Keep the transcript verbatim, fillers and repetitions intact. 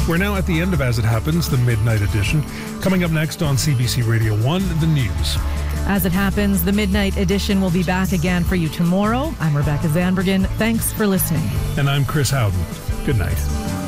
We're now at the end of As It Happens, the Midnight Edition. Coming up next on C B C Radio one, the news. As It Happens, the Midnight Edition will be back again for you tomorrow. I'm Rebecca Zandbergen. Thanks for listening. And I'm Chris Howden. Good night.